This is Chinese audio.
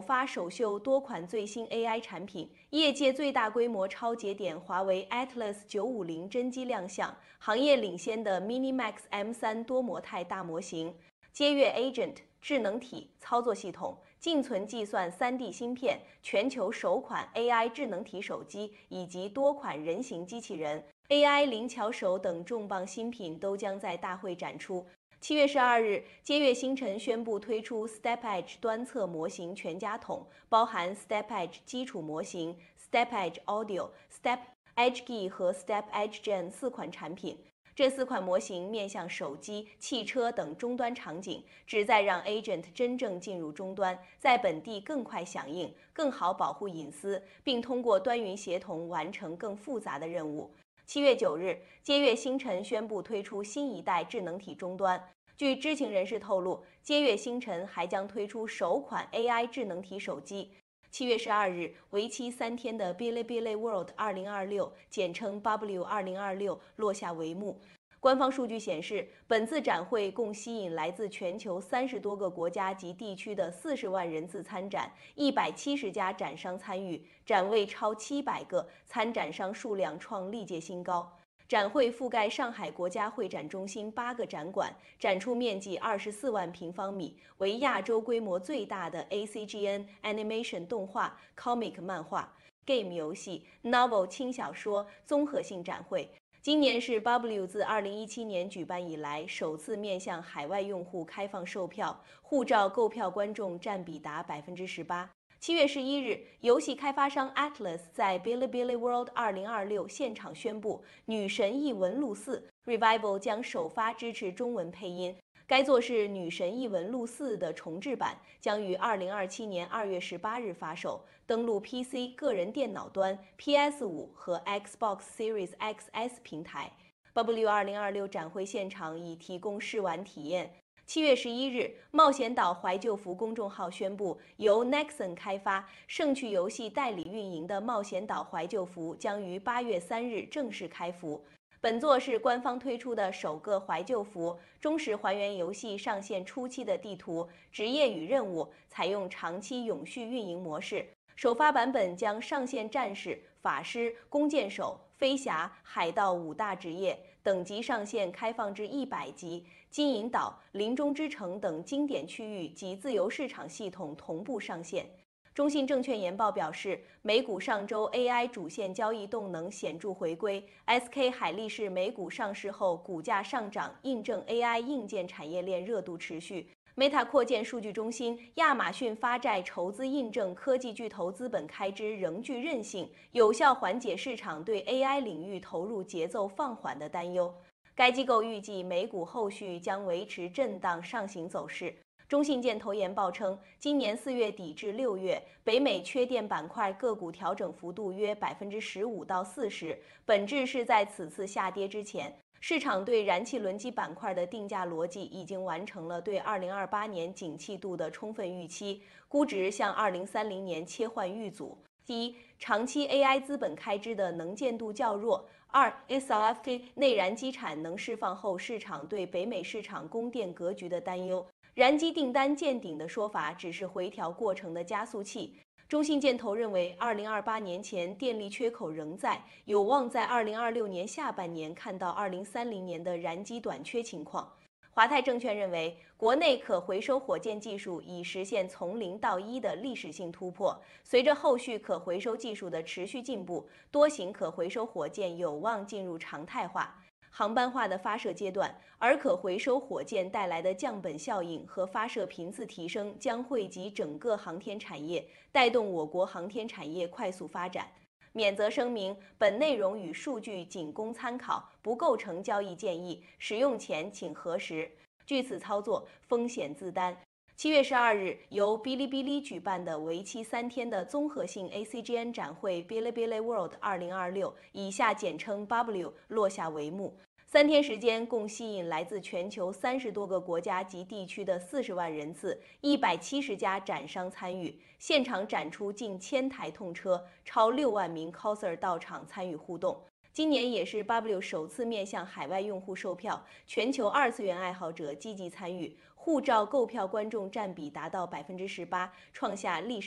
发首秀多款最新 AI 产品，业界最大规模超节点华为 Atlas 950真机亮相，行业领先的 MiniMax M3多模态大模型，接跃 Agent 智能体操作系统、静存计算 3D 芯片、全球首款 AI 智能体手机以及多款人形机器人、AI 灵巧手等重磅新品都将在大会展出。7月12日，接跃星辰宣布推出 Step Edge 端侧模型全家桶，包含 Step Edge 基础模型、Step Edge Audio、Step Edge G 和 Step Edge Gen 4款产品。这4款模型面向手机、汽车等终端场景，旨在让 Agent 真正进入终端，在本地更快响应，更好保护隐私，并通过端云协同完成更复杂的任务。7月9日，接跃星辰宣布推出新一代智能体终端。据知情人士透露，接跃星辰还将推出首款 AI 智能体手机。7月12日，为期3天的 Bilibili World 2026，简称 W 2026落下帷幕。官方数据显示，本次展会共吸引来自全球30多个国家及地区的40万人次参展，170家展商参与，展位超700个，参展商数量创历届新高。展会覆盖上海国家会展中心8个展馆，展出面积24万平方米，为亚洲规模最大的 ACGN Animation 动画、Comic 漫画、Game 游戏、Novel 轻小说综合性展会。今年是 W 自2017年举办以来首次面向海外用户开放售票，护照购票观众占比达18%。7月11日，游戏开发商 Atlas 在 Bilibili World 2026现场宣布，《女神异闻录4》Revival 将首发支持中文配音。该作是《女神异闻录4》的重制版，将于2027年2月18日发售，登陆 PC 个人电脑端、PS5 和 Xbox Series XS 平台。W 2026展会现场已提供试玩体验。7月11日，冒险岛怀旧服公众号宣布，由 Nexon 开发、盛趣游戏代理运营的冒险岛怀旧服将于8月3日正式开服。本作是官方推出的首个怀旧服，忠实还原游戏上线初期的地图、职业与任务，采用长期永续运营模式。首发版本将上线战士、法师、弓箭手、飞侠、海盗5大职业，等级上限开放至100级，金银岛、林中之城等经典区域及自由市场系统同步上线。中信证券研报表示，美股上周 AI 主线交易动能显著回归 ，SK 海力士美股上市后股价上涨，印证 AI 硬件产业链热度持续。Meta 扩建数据中心，亚马逊发债筹资印证科技巨头资本开支仍具韧性，有效缓解市场对 AI 领域投入节奏放缓的担忧。该机构预计美股后续将维持震荡上行走势。中信建投研报称，今年4月底至6月，北美缺电板块个股调整幅度约15%到40%，本质是在此次下跌之前。市场对燃气轮机板块的定价逻辑已经完成了对2028年景气度的充分预期，估值向2030年切换预组。第一，长期 AI 资本开支的能见度较弱。2 ，SLFK 内燃机产能释放后，市场对北美市场供电格局的担忧。燃机订单见顶的说法只是回调过程的加速器。中信建投认为，2028年前电力缺口仍在，有望在2026年下半年看到2030年的燃机短缺情况。华泰证券认为，国内可回收火箭技术已实现从0到1的历史性突破，随着后续可回收技术的持续进步，多型可回收火箭有望进入常态化。航班化的发射阶段，而可回收火箭带来的降本效应和发射频次提升将惠及整个航天产业，带动我国航天产业快速发展。免责声明：本内容与数据仅供参考，不构成交易建议，使用前请核实。据此操作，风险自担。7月12日，由哔哩哔哩举办的为期3天的综合性 ACGN 展会 Bilibili World 2026，以下简称 W， 落下帷幕。3天时间，共吸引来自全球30多个国家及地区的40万人次，170家展商参与，现场展出近1000台痛车，超6万名 coser 到场参与互动。今年也是 W 首次面向海外用户售票，全球二次元爱好者积极参与，护照购票观众占比达到18%，创下历史